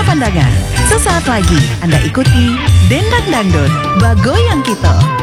pandangan. Sesaat lagi Anda ikuti Dendang Dangdut Bagoyang Kita.